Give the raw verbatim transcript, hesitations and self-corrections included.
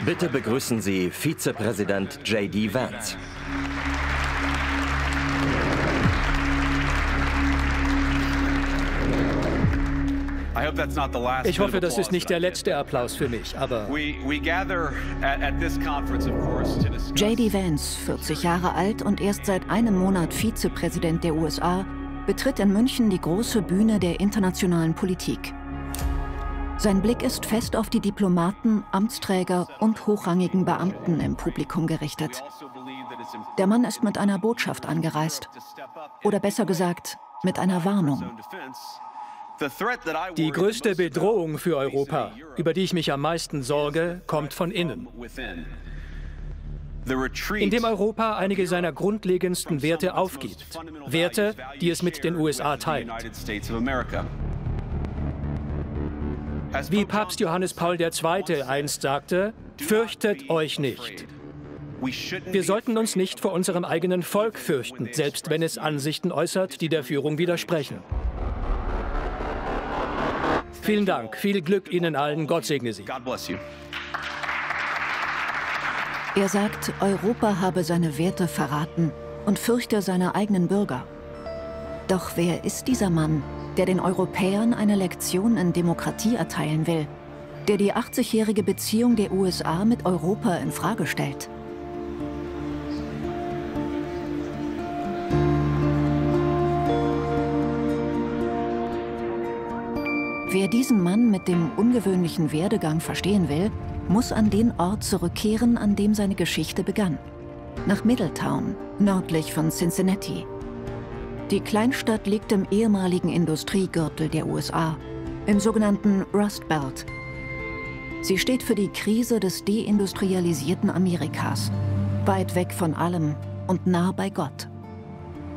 Bitte begrüßen Sie Vizepräsident J D Vance. Ich hoffe, das ist nicht der letzte Applaus für mich, aber... J D Vance, vierzig Jahre alt und erst seit einem Monat Vizepräsident der U S A, betritt in München die große Bühne der internationalen Politik. Sein Blick ist fest auf die Diplomaten, Amtsträger und hochrangigen Beamten im Publikum gerichtet. Der Mann ist mit einer Botschaft angereist. Oder besser gesagt, mit einer Warnung. Die größte Bedrohung für Europa, über die ich mich am meisten sorge, kommt von innen. Indem Europa einige seiner grundlegendsten Werte aufgibt. Werte, die es mit den U S A teilt. Wie Papst Johannes Paul der Zweite einst sagte, fürchtet euch nicht. Wir sollten uns nicht vor unserem eigenen Volk fürchten, selbst wenn es Ansichten äußert, die der Führung widersprechen. Vielen Dank, viel Glück Ihnen allen, Gott segne Sie. Er sagt, Europa habe seine Werte verraten und fürchte seine eigenen Bürger. Doch wer ist dieser Mann, der den Europäern eine Lektion in Demokratie erteilen will, der die achtzigjährige Beziehung der U S A mit Europa in Frage stellt? Wer diesen Mann mit dem ungewöhnlichen Werdegang verstehen will, muss an den Ort zurückkehren, an dem seine Geschichte begann. Nach Middletown, nördlich von Cincinnati. Die Kleinstadt liegt im ehemaligen Industriegürtel der U S A, im sogenannten Rust Belt. Sie steht für die Krise des deindustrialisierten Amerikas, weit weg von allem und nah bei Gott.